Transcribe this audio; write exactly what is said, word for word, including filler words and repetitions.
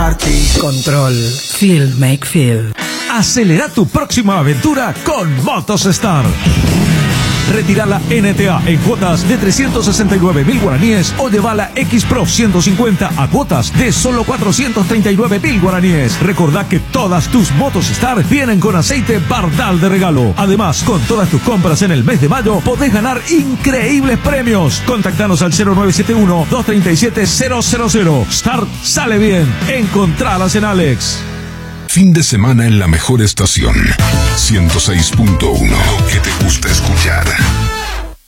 compartir. Control. Feel make feel. Acelera tu próxima aventura con Motos Star. Retira la N T A en cuotas de trescientos sesenta y nueve mil guaraníes o lleva la X Pro ciento cincuenta a cuotas de solo cuatrocientos treinta y nueve mil guaraníes. Recordá que todas tus Motos Star vienen con aceite Bardal de regalo. Además, con todas tus compras en el mes de mayo podés ganar increíbles premios. Contactanos al cero nueve siete uno, dos tres siete, cero cero cero. Start sale bien. Encontralas en Alex. Fin de semana en la mejor estación. ciento seis punto uno. Lo que te gusta escuchar.